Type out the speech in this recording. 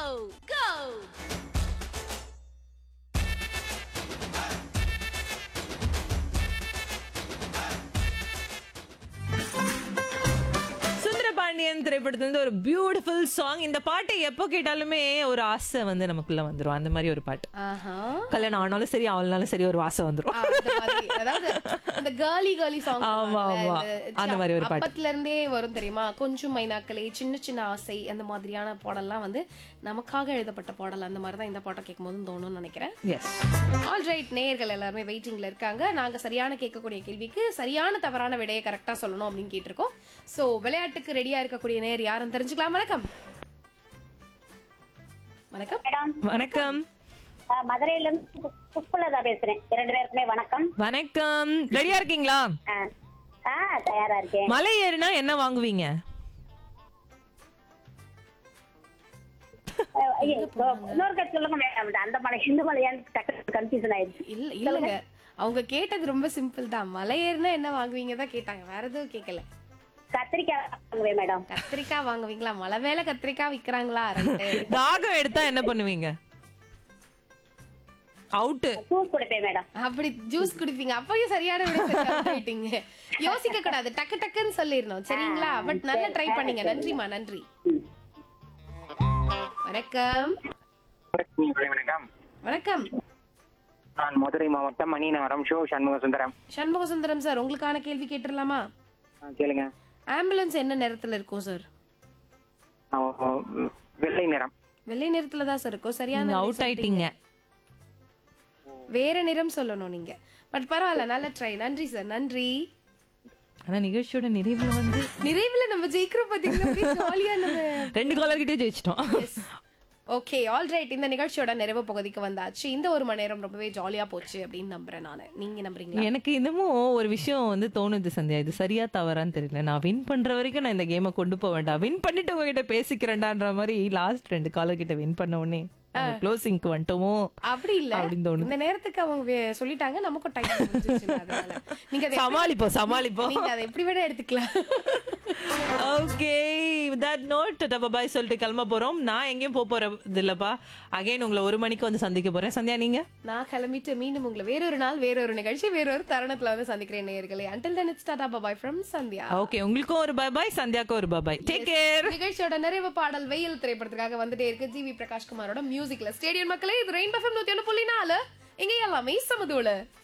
Go! Sundarapandian திரைப்படத்துல ஒரு beautiful song. இந்த பாட்டை எப்போ கேட்டாலுமே ஒரு ஆசை வந்து நமக்குள்ள வந்துரும். அந்த மாதிரி ஒரு பாட்டு. கல்யாணம் ஆனாலும் சரி அவளாலும் சரி ஒரு ஆசை வந்துரும். அதாவது இந்த கேர்லி சாங் ஆமா ஆமா அந்த மாதிரி ஒரு பாட்டு அப்பத்துல இருந்தே வரும் தெரியுமா. கொஞ்சம் மைனாக்களே, சின்ன சின்ன ஆசை, அந்த மாதிரியான பாடல்லாம் வந்து நமக்காக எழுதப்பட்ட பாடல். அந்த மாதிரி தான் இந்த பாட்டை கேட்கும் போது தோணும்னு நினைக்கிறேன். எஸ் ஆல்ரைட், நேயர்கள் எல்லாருமே வெயிட்டிங்ல இருக்காங்க. நாங்க சரியான கேட்கக்கூடிய கேள்விக்கு சரியான தவறான விடையை கரெக்டா சொல்லணும் அப்படின்னு கேட்டிருக்கோம். சோ விளையாட்டுக்கு ரெடியா இருக்கக்கூடிய நேயர் யாருன்னு தெரிஞ்சுக்கலாம். வணக்கம். வணக்கம். வணக்கம். மதுரையில இருந்து புஷ்பலதா பேசுறேன். இரண்டு பேருக்குமே வணக்கம். வணக்கம். ரெடியா இருக்கீங்களா? தயாரா இருக்கேன். மலை ஏறினா என்ன வாங்குவீங்க? இன்னொரு கட்சி சொல்லுங்க மேடம். அந்த மலை இந்த மலையான்னு கன்ஃபியூஷன் ஆயிடுச்சு. இல்லங்க, அவங்க கேட்டது ரொம்ப சிம்பிள் தான். மலை ஏறினா என்ன வாங்குவீங்க தான் கேட்டாங்க, வேற எதுவும் கேட்கல. கத்திரிக்காய் வாங்குவேன் மேடம். கத்திரிக்காய் வாங்குவீங்களா? மலை மேல கத்திரிக்காய் விக்கிறாங்களா? தாகம் எடுத்தா என்ன பண்ணுவீங்க? அவுட்டு. ஜூஸ் குடிப்பேன் மேடம். அப்படி ஜூஸ் குடிப்பீங்க. அப்பயும் சரியான விட யோசிக்க கூடாது, டக்கு டக்குன்னு சொல்லிடணும் சரிங்களா? பட் நல்லா ட்ரை பண்ணீங்க. நன்றிமா, நன்றி. வணக்கம். வணக்கம். வணக்கம். நான் மதுரை மாவட்டம் மணிநகரம் ஷோ சண்முகசுந்தரம். சண்முகசுந்தரம் சார், உங்களுக்கான கேள்வி கேட்டுடலாமா? கேளுங்க. ஆம்புலன்ஸ் என்ன நிறத்துல இருக்கும் சார்? வெள்ளை நிறம். வெள்ளை நிறத்துல தான் சார் இருக்கும். சரியான அவுட் ஆயிட்டீங்க. வேற நிறம் சொல்லணும் நீங்க. பட் பரவாயில்ல, நல்ல ட்ரை. நன்றி சார், நன்றி. ஆனா நிகழ்ச்சியோட நிறைவுல நம்ம ஜெயிக்கிறோம் பாத்தீங்களா? ஜாலியா நம்ம 2 காலர் கிட்டே ஜெயிச்சிட்டோம். Okay, alright. இந்த நிகழ்ச்சியோட நிறைவு பகுதிக்கு வந்தாச்சு. இந்த 1 மணி நேரம் ரொம்பவே ஜாலியா போச்சு அப்படின்னு நம்புறேன் நானு. நீங்க நம்புறீங்களா? எனக்கு இன்னமும் ஒரு விஷயம் வந்து தோணுது சந்தியா. இது சரியா தவறான்னு தெரியல. நான் வின் பண்ற வரைக்கும் நான் இந்த கேமை கொண்டு போக வேண்டாம். வின் பண்ணிட்டு உங்ககிட்ட பேசிக்கிறேன்டான்ற மாதிரி லாஸ்ட் 2 காலர் கிட்ட வின் பண்ண உடனே க்ளோசிங்க்கு வந்துட்டோமோ அப்படி இல்ல. அப்படின்னு தோணுது. இந்த நேரத்துக்கு அவங்க சொல்லிட்டாங்க, நமக்கும் டைம் முடிஞ்சிருச்சு. அதனால நீங்க அதை சமாளிப்போம். நீங்க அதை எப்படி வேணா எடுத்துக்கலாம். ஓகே, வித் தட் நோட் பாய் சொல்லிட்டு கிளம்ப போறோம். நான் எங்கேயும் போறது இல்லப்பா. அகைன் உங்களை 1 மணிக்கு வந்து சந்திக்க போறேன். சந்தியா நீங்க? நான் கிளம்பிட்டு மீண்டும் உங்களை வேறொரு நாள், வேறொரு நிகழ்ச்சி, வேறொரு தருணத்துல வந்து சந்திக்கிறேன் நேயர்களே. until then it's tata bye from Sandhya. Okay, உங்களுக்கும் ஒரு பாய், சந்தியாக்கும் ஒரு பாய். Take care. நிகழ்ச்சியோட நிறைவு பாடல் வெயில் திரைப்படத்துக்காக வந்துட்டே இருக்கு. ஜிவி பிரகாஷ் குமாரோட மியூசிக்ல. ஸ்டேடியம் மக்களே, இது ரெயின்போ FM 101.4. இங்க எல்லாமே சமதூள.